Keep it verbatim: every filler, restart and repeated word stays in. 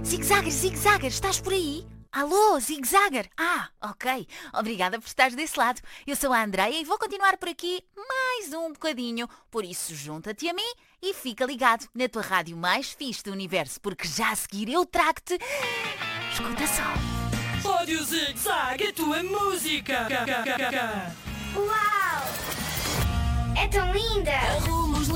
Zig Zagger, Zig Zagger, estás por aí? Alô, Zig Zagger? Ah, ok. Obrigada por estares desse lado. Eu sou a Andreia e vou continuar por aqui mais um bocadinho. Por isso, junta-te a mim e fica ligado na tua rádio mais fixe do universo, porque já a seguir eu trago-te... Escuta só. Rádio Zig Zag, a tua música. Uau! É tão linda!